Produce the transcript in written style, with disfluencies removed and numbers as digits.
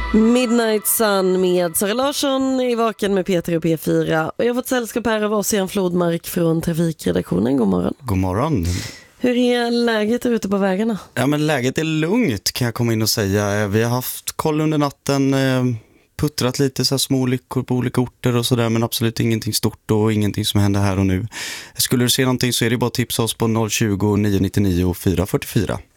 Midnight Sun med Sara Larsson i Vaken med Peter och P4. Och jag har fått sällskap här av Ossian Flodmark från trafikredaktionen. God morgon. God morgon. Hur är läget ute på vägarna? Ja, men läget är lugnt kan jag komma in och säga. Vi har haft koll under natten, puttrat lite så här små olyckor på olika orter och sådär, men absolut ingenting stort och ingenting som händer här och nu. Skulle du se någonting så är det bara att tipsa oss på 020 999 444.